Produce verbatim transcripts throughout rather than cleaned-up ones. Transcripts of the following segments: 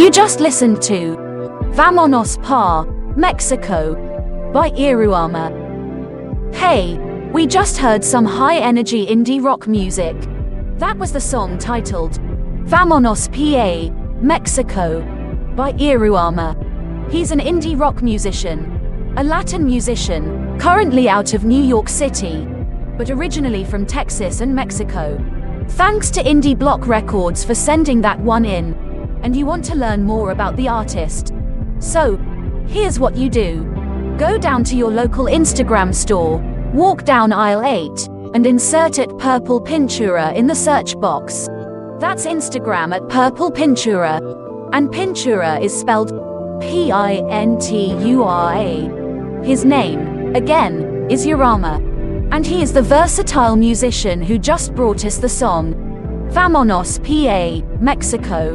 You just listened to Vámonos pa Mexico by Irúama. Hey, we just heard some high-energy indie rock music. That was the song titled Vámonos pa Mexico by Irúama. He's an indie rock musician, a Latin musician, currently out of New York City, but originally from Texas and Mexico. Thanks to Indie Block Records for sending that one in. And you want to learn more about the artist. So, here's what you do. Go down to your local Instagram store, walk down aisle eight, and insert it Purple Pintura in the search box. That's Instagram at Purple Pintura. And Pintura is spelled P I N T U R A. His name, again, is Irúama. And he is the versatile musician who just brought us the song Vámonos pa Mexico.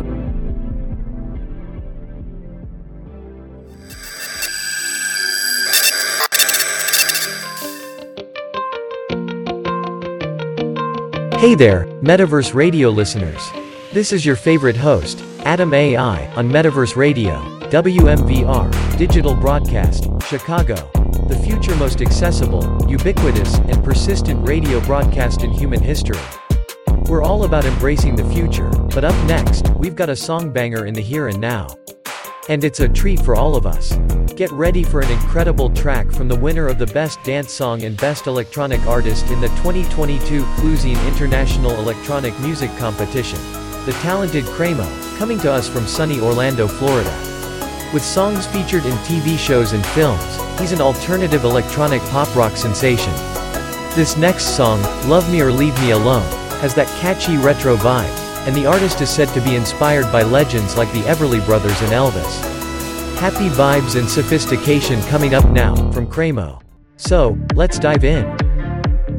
Hey there, Metaverse Radio listeners. This is your favorite host, Adam A I, on Metaverse Radio, W M V R, Digital Broadcast, Chicago. The future most accessible, ubiquitous, and persistent radio broadcast in human history. We're all about embracing the future, but up next, we've got a song banger in the here and now. And it's a treat for all of us. Get ready for an incredible track from the winner of the Best Dance Song and Best Electronic Artist in the twenty twenty-two Cluzine International Electronic Music Competition. The talented Cremo, coming to us from sunny Orlando, Florida. With songs featured in T V shows and films, he's an alternative electronic pop rock sensation. This next song, Love Me or Leave Me Alone, has that catchy retro vibe, and the artist is said to be inspired by legends like the Everly Brothers and Elvis. Happy vibes and sophistication coming up now, from Cremo. So, let's dive in.